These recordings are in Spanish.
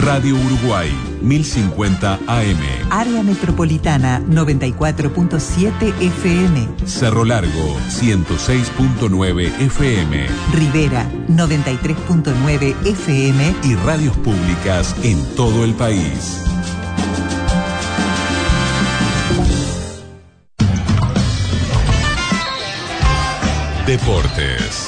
Radio Uruguay, 1050 AM. Área Metropolitana, 94.7 FM. Cerro Largo, 106.9 FM. Rivera, 93.9 FM. Y radios públicas en todo el país. Deportes.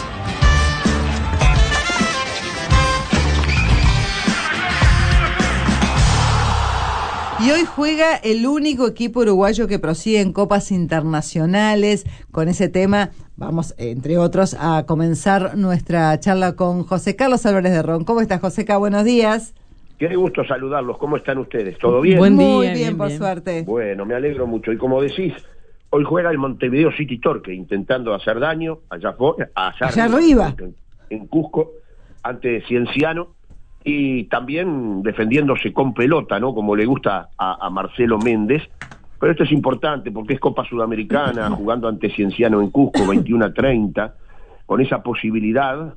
Y hoy juega el único equipo uruguayo que prosigue en copas internacionales. Con ese tema vamos, entre otros, a comenzar nuestra charla con José Carlos Álvarez de Ron. ¿Cómo estás, José Carlos? Buenos días. Qué gusto saludarlos. ¿Cómo están ustedes? ¿Todo bien? Buen día, muy bien, por suerte. Bueno, me alegro mucho. Y como decís, hoy juega el Montevideo City Torque, intentando hacer daño allá arriba, en Cusco, ante Cienciano. Y también defendiéndose con pelota, ¿no? Como le gusta a Marcelo Méndez. Pero esto es importante porque es Copa Sudamericana, jugando ante Cienciano en Cusco, 21-30, con esa posibilidad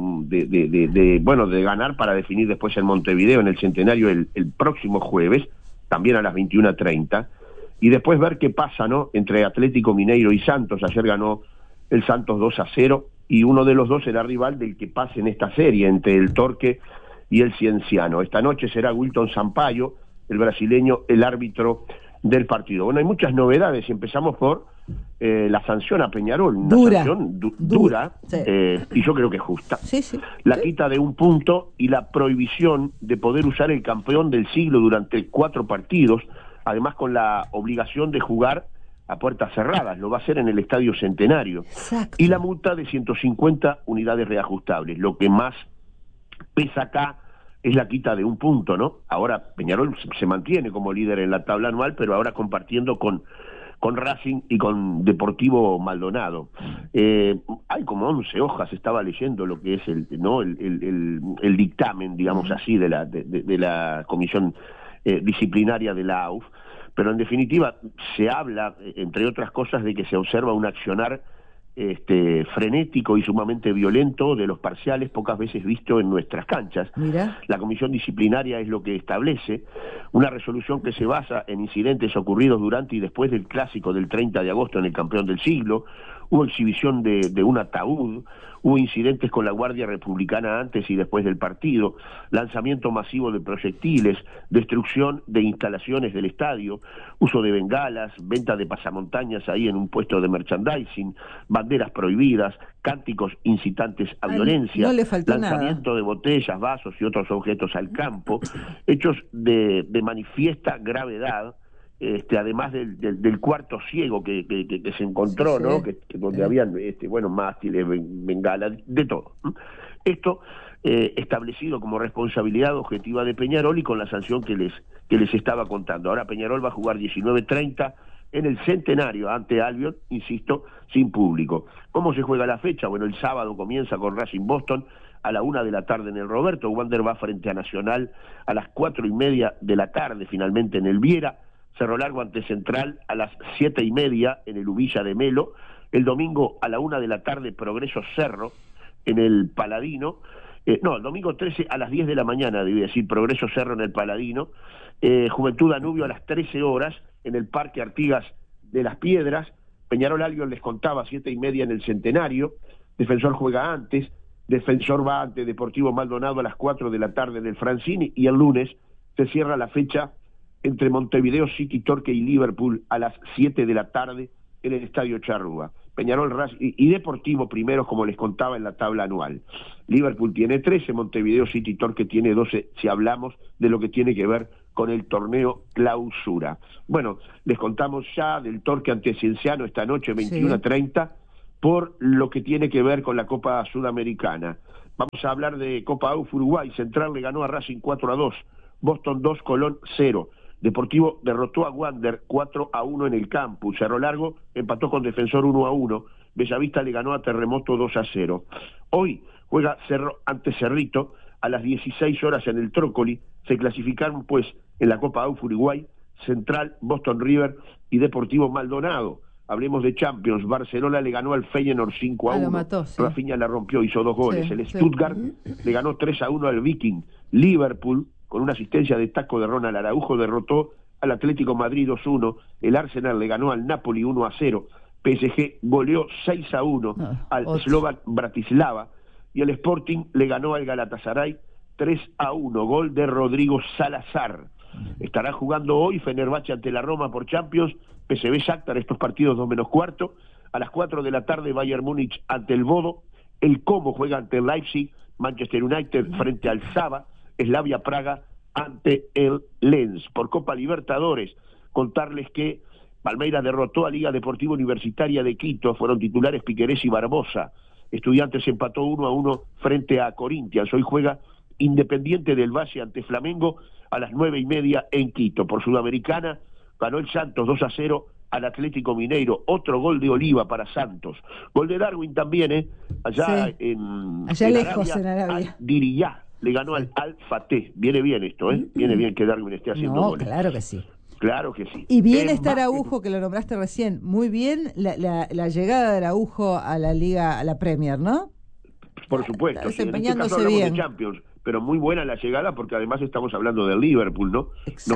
de ganar para definir después el Montevideo en el Centenario el próximo jueves, también a las 21:30, y después ver qué pasa, ¿no? Entre Atlético Mineiro y Santos. Ayer ganó el Santos 2-0, y uno de los dos será rival del que pase en esta serie, entre el Torque y el Cienciano. Esta noche será Wilton Sampaio, el brasileño, el árbitro del partido. Bueno, hay muchas novedades y empezamos por la sanción a Peñarol. Una sanción dura, sí. Y yo creo que justa. Sí, sí. La quita de 1 punto y la prohibición de poder usar el campeón del siglo durante 4 partidos, además con la obligación de jugar a puertas cerradas. Lo va a hacer en el Estadio Centenario. Exacto. Y la multa de 150 unidades reajustables. Lo que más pesa acá es la quita de 1 punto, ¿no? Ahora Peñarol se mantiene como líder en la tabla anual, pero ahora compartiendo con Racing y con Deportivo Maldonado. Hay como 11 hojas, estaba leyendo lo que es el dictamen, digamos así, de la comisión disciplinaria de la AUF, pero en definitiva se habla, entre otras cosas, de que se observa un accionar frenético y sumamente violento de los parciales, pocas veces visto en nuestras canchas. Mirá. La comisión disciplinaria es lo que establece una resolución que se basa en incidentes ocurridos durante y después del clásico del 30 de agosto en el Campeón del Siglo. Hubo exhibición de un ataúd, hubo incidentes con la Guardia Republicana antes y después del partido, lanzamiento masivo de proyectiles, destrucción de instalaciones del estadio, uso de bengalas, venta de pasamontañas ahí en un puesto de merchandising, banderas prohibidas, cánticos incitantes a violencia, no le faltó lanzamiento nada de botellas, vasos y otros objetos al campo, hechos de manifiesta gravedad. Además del cuarto ciego que se encontró, sí, ¿no? Que donde habían mástiles, bengalas, de todo. Esto establecido como responsabilidad objetiva de Peñarol y con la sanción que les estaba contando. Ahora Peñarol va a jugar 19:30 en el Centenario ante Albion, insisto, sin público. ¿Cómo se juega la fecha? Bueno, el sábado comienza con Racing Boston a la 1 de la tarde en el Roberto. Wander va frente a Nacional a las 4:30 de la tarde, finalmente en el Viera. Cerro Largo ante Central a las 7:30 en el Ubilla de Melo. El domingo a la 1 de la tarde Progreso Cerro en el Paladino. El domingo 13 a las 10 de la mañana, debí decir, Progreso Cerro en el Paladino. Juventud Danubio a las 13 horas en el Parque Artigas de las Piedras. Peñarol Albion, les contaba, 7:30 en el Centenario. Defensor juega antes. Defensor va ante Deportivo Maldonado a las 4 de la tarde en el Francini. Y el lunes se cierra la fecha entre Montevideo City Torque y Liverpool a las 7 de la tarde en el Estadio Charrúa. Peñarol y Deportivo primeros, como les contaba, en la tabla anual. Liverpool tiene 13, Montevideo City Torque tiene 12, si hablamos de lo que tiene que ver con el torneo Clausura. Bueno, les contamos ya del Torque ante Cienciano esta noche, 21:30, por lo que tiene que ver con la Copa Sudamericana. Vamos a hablar de Copa AUF Uruguay. Central le ganó a Racing 4-2, Boston 2, Colón 0. Deportivo derrotó a Wander 4-1 en el campus. Cerro Largo empató con Defensor 1-1. Bellavista le ganó a Terremoto 2-0. Hoy juega Cerro ante Cerrito a las 16 horas en el Trócoli. Se clasificaron pues en la Copa AUF Uruguay Central, Boston River y Deportivo Maldonado. Hablemos de Champions. Barcelona le ganó al Feyenoord 5-1. Lo mató, sí. Rafinha la rompió, hizo 2 goles. Sí, el Stuttgart le ganó 3-1 al Viking. Liverpool, con una asistencia de taco de Ronald Araujo, derrotó al Atlético Madrid 2-1, el Arsenal le ganó al Napoli 1-0, PSG goleó 6-1 al Slovan Bratislava y el Sporting le ganó al Galatasaray 3-1, gol de Rodrigo Salazar. Estará jugando hoy Fenerbahce ante la Roma por Champions, PSV Shakhtar, estos partidos 2:15, a las 4 de la tarde Bayern Múnich ante el Bodo, el Como juega ante el Leipzig, Manchester United frente al Saba, Slavia Praga ante el Lens. Por Copa Libertadores, contarles que Palmeiras derrotó a Liga Deportiva Universitaria de Quito, fueron titulares Piquerés y Barbosa. Estudiantes empató 1-1 frente a Corinthians. Hoy juega Independiente del Valle ante Flamengo a las 9:30 en Quito. Por Sudamericana, ganó el Santos 2-0 al Atlético Mineiro, otro gol de Oliva para Santos. Gol de Darwin también, allá sí. en lejos en Arabia. Diriyah le ganó al Al-Fateh. Viene bien esto, viene bien que Darwin esté haciendo goles. Claro que sí. Claro que sí. Y bien está Araujo, que lo nombraste recién. Muy bien la llegada de Araujo a la Liga, a la Premier, ¿no? Por supuesto. Desempeñándose en este caso bien. De Champions, pero muy buena la llegada porque además estamos hablando del Liverpool, ¿no?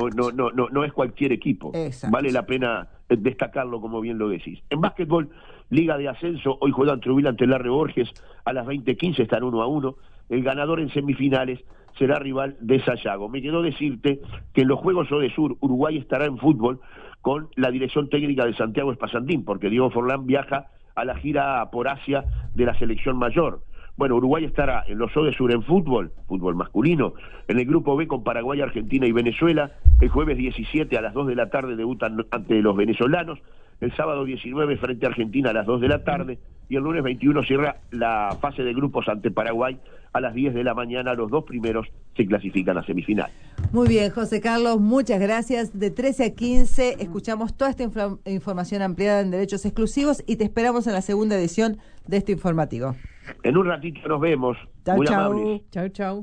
No es cualquier equipo. Exacto. Vale la pena destacarlo, como bien lo decís. En básquetbol, Liga de Ascenso, hoy juegan Trubil ante Larry Borges a las 20:15, están 1-1. El ganador en semifinales será rival de Sayago. Me quedó decirte que en los Juegos Odesur, Uruguay estará en fútbol con la dirección técnica de Santiago Espasandín, porque Diego Forlán viaja a la gira por Asia de la selección mayor. Bueno, Uruguay estará en los Odesur en fútbol masculino, en el grupo B con Paraguay, Argentina y Venezuela. El jueves 17 a las 2 de la tarde debutan ante los venezolanos. El sábado 19 frente a Argentina a las 2 de la tarde. Y el lunes 21 cierra la fase de grupos ante Paraguay a las 10 de la mañana. Los dos primeros se clasifican a semifinal. Muy bien, José Carlos, muchas gracias. De 13 a 15 escuchamos toda esta información ampliada en Derechos Exclusivos y te esperamos en la segunda edición de este informativo. En un ratito nos vemos. Chau, muy chau. amables. Chau, chau.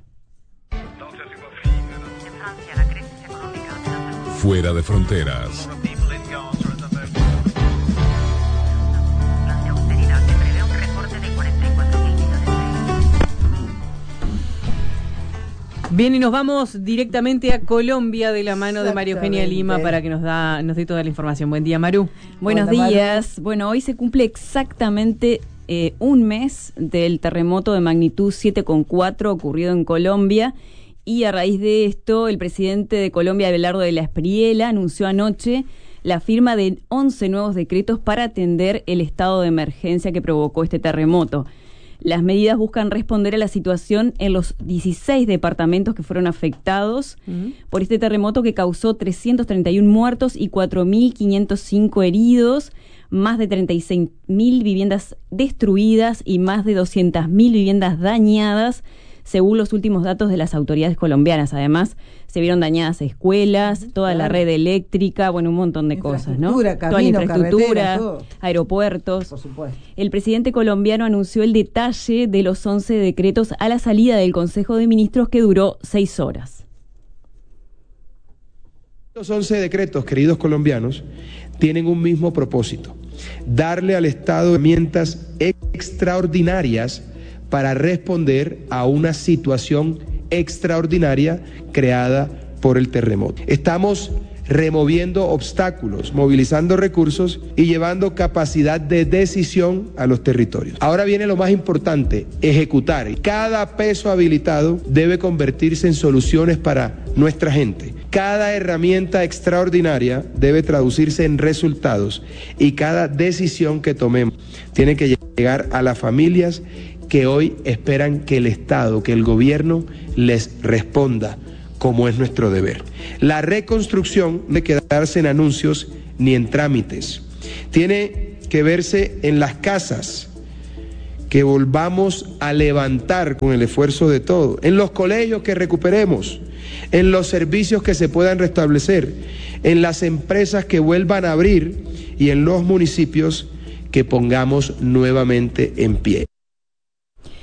Fuera de fronteras. Bien, y nos vamos directamente a Colombia de la mano de María Eugenia Lima para que nos dé toda la información. Buen día, Maru. Buenos días. Bueno, hoy se cumple exactamente un mes del terremoto de magnitud 7,4 ocurrido en Colombia, y a raíz de esto, el presidente de Colombia, Abelardo de la Espriella, anunció anoche la firma de 11 nuevos decretos para atender el estado de emergencia que provocó este terremoto. Las medidas buscan responder a la situación en los 16 departamentos que fueron afectados por este terremoto, que causó 331 muertos y 4.505 heridos, más de 36.000 viviendas destruidas y más de 200.000 viviendas dañadas, según los últimos datos de las autoridades colombianas. Además, se vieron dañadas escuelas, toda la red eléctrica, bueno, un montón de cosas, ¿no? Camino, toda la infraestructura, carretera, aeropuertos. Por supuesto. El presidente colombiano anunció el detalle de los 11 decretos a la salida del Consejo de Ministros, que duró 6 horas. Los 11 decretos, queridos colombianos, tienen un mismo propósito: darle al Estado herramientas extraordinarias para responder a una situación extraordinaria creada por el terremoto. Estamos removiendo obstáculos, movilizando recursos y llevando capacidad de decisión a los territorios. Ahora viene lo más importante: ejecutar. Cada peso habilitado debe convertirse en soluciones para nuestra gente. Cada herramienta extraordinaria debe traducirse en resultados, y cada decisión que tomemos tiene que llegar a las familias que hoy esperan que el Estado, que el gobierno les responda, como es nuestro deber. La reconstrucción no debe quedarse en anuncios ni en trámites. Tiene que verse en las casas que volvamos a levantar con el esfuerzo de todos, en los colegios que recuperemos, en los servicios que se puedan restablecer, en las empresas que vuelvan a abrir y en los municipios que pongamos nuevamente en pie.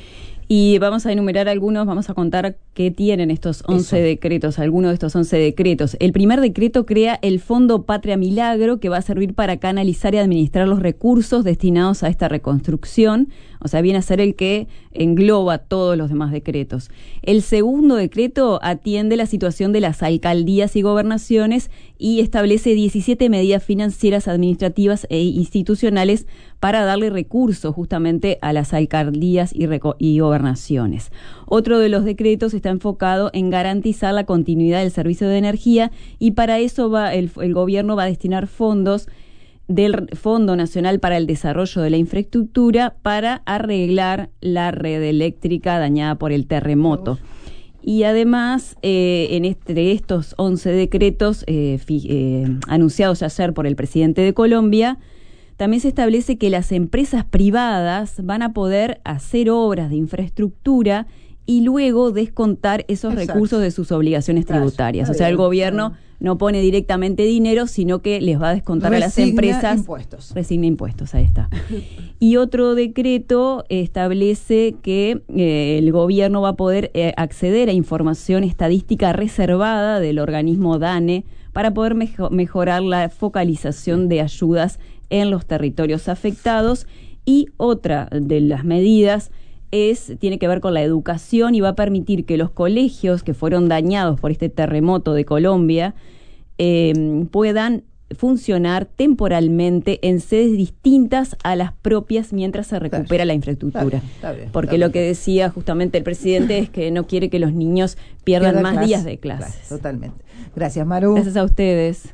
Y vamos a enumerar algunos, vamos a contar qué tienen estos 11 decretos, algunos de estos 11 decretos. El primer decreto crea el Fondo Patria Milagro, que va a servir para canalizar y administrar los recursos destinados a esta reconstrucción. O sea, viene a ser el que engloba todos los demás decretos. El segundo decreto atiende la situación de las alcaldías y gobernaciones y establece 17 medidas financieras, administrativas e institucionales para darle recursos justamente a las alcaldías y gobernaciones. Otro de los decretos está enfocado en garantizar la continuidad del servicio de energía y para eso el gobierno va a destinar fondos del Fondo Nacional para el Desarrollo de la Infraestructura para arreglar la red eléctrica dañada por el terremoto. Y además, entre estos 11 decretos anunciados ayer por el presidente de Colombia, también se establece que las empresas privadas van a poder hacer obras de infraestructura y luego descontar esos recursos de sus obligaciones tributarias. O sea, el gobierno no pone directamente dinero, sino que les va a descontar a las empresas. Resigna impuestos, ahí está. Y otro decreto establece que el gobierno va a poder acceder a información estadística reservada del organismo DANE para poder mejorar la focalización de ayudas en los territorios afectados. Y otra de las medidas tiene que ver con la educación y va a permitir que los colegios que fueron dañados por este terremoto de Colombia puedan funcionar temporalmente en sedes distintas a las propias mientras se recupera la infraestructura. Está bien, porque lo que decía justamente el presidente es que no quiere que los niños pierdan más días de clases. Totalmente. Gracias, Maru. Gracias a ustedes.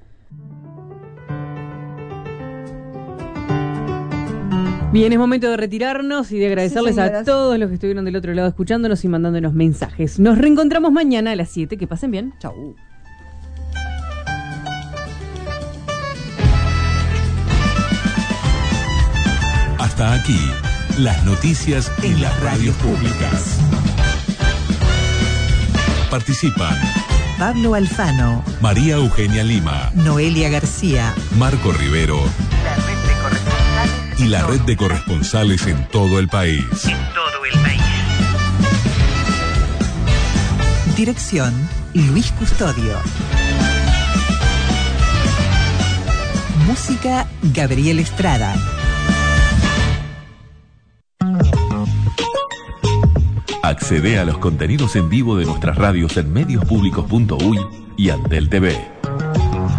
Bien, es momento de retirarnos y de agradecerles a todos los que estuvieron del otro lado escuchándonos y mandándonos mensajes. Nos reencontramos mañana a las 7. Que pasen bien. Chau. Hasta aquí, las noticias en las radios públicas. Participan Pablo Alfano, María Eugenia Lima, Noelia García, Marco Rivero y la red de corresponsales en todo el país. Dirección, Luis Custodio. Música, Gabriel Estrada. Accede a los contenidos en vivo de nuestras radios en mediospublicos.uy y Antel TV.